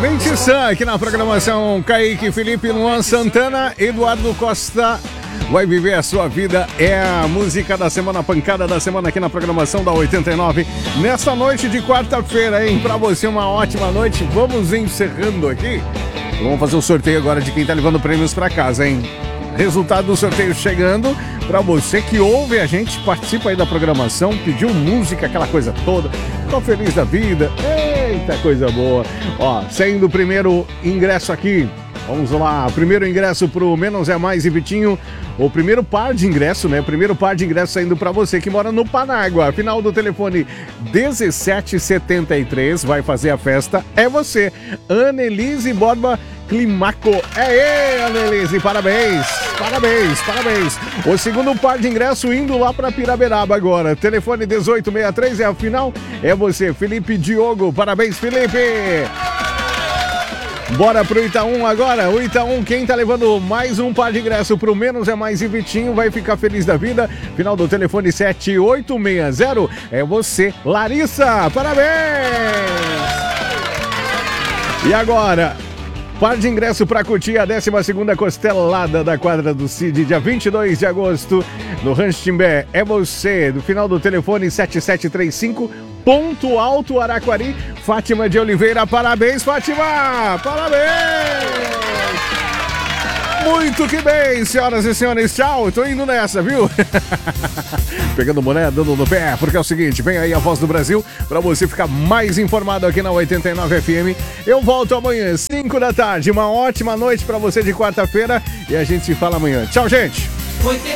Mente Sã aqui na programação. Kaique, Felipe, Luan Santana, Eduardo Costa. Vai viver a sua vida, é a música da semana, a pancada da semana aqui na programação da 89. Nessa noite de quarta-feira, hein? Pra você uma ótima noite. Vamos encerrando aqui. Vamos fazer o sorteio agora de quem tá levando prêmios pra casa, hein? Resultado do sorteio chegando. Pra você que ouve a gente, participa aí da programação, pediu música, aquela coisa toda. Tô feliz da vida. Eita, coisa boa. Ó, saindo o primeiro ingresso aqui. Vamos lá, primeiro ingresso pro Menos é Mais e Vitinho. O primeiro par de ingresso, né? Primeiro par de ingresso saindo pra você que mora no Panágua. Final do telefone 1773. Vai fazer a festa. É você, Annelise Borba Climaco. Annelise, parabéns. Parabéns, parabéns. O segundo par de ingresso indo lá pra Piraberaba agora. Telefone 1863 é a final. É você, Felipe Diogo. Parabéns, Felipe. Bora pro Itaú agora. O Itaú, quem tá levando mais um par de ingresso pro Menos é Mais e Vitinho vai ficar feliz da vida. Final do telefone 7860 é você, Larissa. Parabéns! E agora, par de ingresso para curtir a 12ª Costelada da Quadra do Cid, dia 22 de agosto, no Rancho Timbé. É você, do final do telefone 7735, Ponto Alto Araquari, Fátima de Oliveira. Parabéns, Fátima! Parabéns! Muito que bem, senhoras e senhores. Tchau, tô indo nessa, viu? Pegando moneda, dando no pé, porque é o seguinte, vem aí a Voz do Brasil pra você ficar mais informado aqui na 89 FM. Eu volto amanhã, 5 da tarde. Uma ótima noite pra você de quarta-feira e a gente se fala amanhã. Tchau, gente!